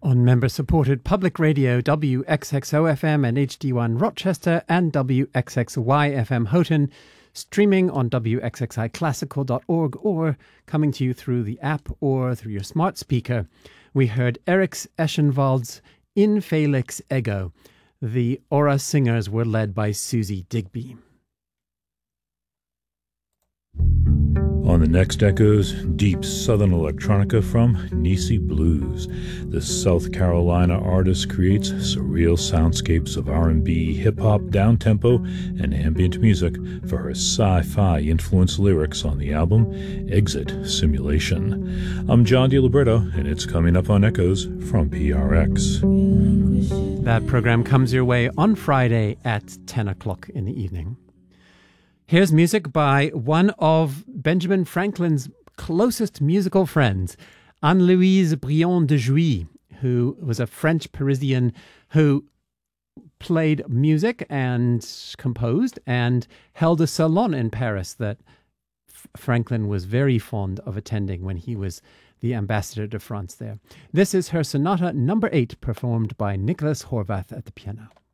On member-supported public radio WXXO-FM and HD1 Rochester and WXXY-FM Houghton, streaming on WXXIClassical.org or coming to you through the app or through your smart speaker. We heard Eric Eschenwald's In Felix Ego. The Aura singers were led by Susie Digby. On the next Echoes, deep southern electronica from Nisi Blues. The South Carolina artist creates surreal soundscapes of R&B, hip-hop, down-tempo, and ambient music for her sci-fi influenced lyrics on the album Exit Simulation. I'm John DiLibretto, and it's coming up on Echoes from PRX. That program comes your way on Friday at 10 o'clock in the evening. Here's music by one of Benjamin Franklin's closest musical friends, Anne-Louise Briand de Jouy, who was a French Parisian who played music and composed and held a salon in Paris that Franklin was very fond of attending when he was the ambassador to France there. This is her Sonata No. 8, performed by Nicholas Horvath at the piano.